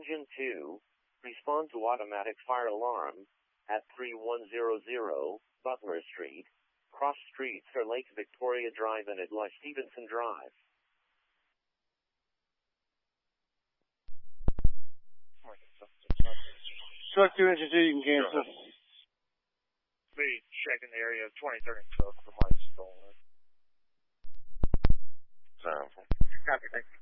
Engine 2, respond to automatic fire alarm at 3100 Butler Street, cross streets for Lake Victoria Drive and Adlai Stevenson Drive. Truck 2, Engine 2, you can cancel. Be checking the area of 23rd and 12th for Mike Stoller. Sound. Copy, thank you.